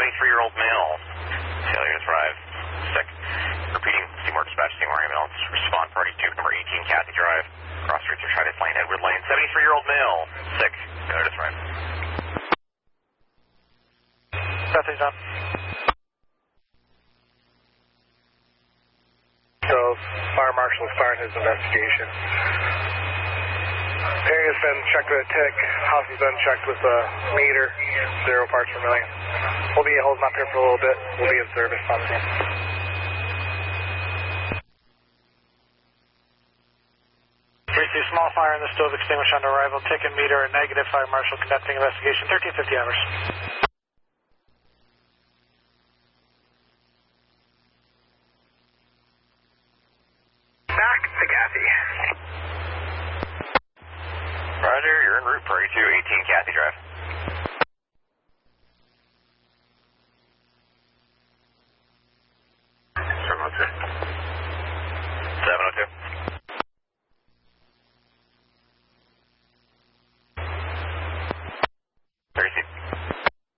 73-year-old male. Failure to thrive. Sick. Repeating, Seymour dispatch, Seymour ambulance. Respond party 2, number 18, Kathy Drive. Cross street through Trident Lane, Edward Lane. 73-year-old male. Sick. Failure to thrive. Nothing's on. So, Fire Marshal is starting his investigation. Area's been checked with a tick. House has been checked with a meter. 0 parts per million. We'll be holding up here for a little bit. We'll be in service on the scene. Small fire in the stove extinguished on arrival. Tick and meter are negative. Fire Marshal conducting investigation. 1350 hours. Back to Kathy. Roger, you're en route, party 2, 18, Kathy Drive. Sorry about that.